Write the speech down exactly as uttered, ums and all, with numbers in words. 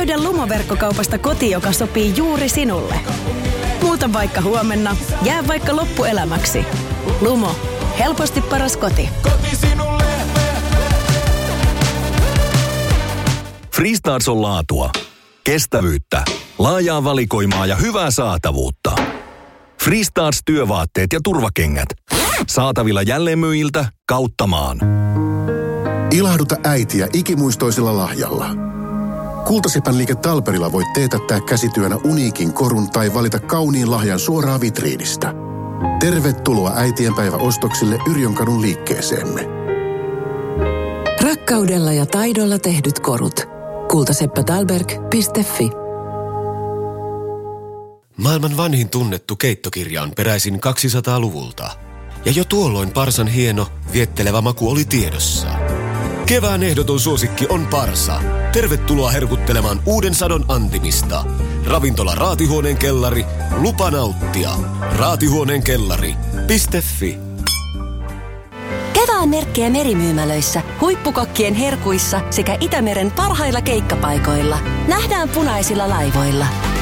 Löydä Lumo-verkkokaupasta koti, joka sopii juuri sinulle. Muuta vaikka huomenna, jää vaikka loppuelämäksi. Lumo. Helposti paras koti. Koti sinulle. Freestarts on laatua, kestävyyttä, laajaa valikoimaa ja hyvää saatavuutta. Freestarts työvaatteet ja turvakengät. Saatavilla jälleenmyyjiltä kautta maan. Ilahduta äitiä ikimuistoisella lahjalla. Kultasepän liike Talperilla voit teetättää käsityönä uniikin korun tai valita kauniin lahjan suoraan vitriinistä. Tervetuloa äitienpäiväostoksille Yrjönkadun liikkeeseemme. Rakkaudella ja taidolla tehdyt korut. kultaseppätalberg piste fi. Maailman vanhin tunnettu keittokirja on peräisin kaksisataaluvulta. Ja jo tuolloin parsan hieno, viettelevä maku oli tiedossa. Kevään ehdoton suosikki on parsa. Tervetuloa herkuttelemaan uuden sadon antimista. Ravintola Raatihuoneen kellari. Lupa nauttia. Raatihuoneen kellari piste fi. Kevään merkkejä merimyymälöissä, huippukokkien herkuissa sekä Itämeren parhailla keikkapaikoilla. Nähdään punaisilla laivoilla.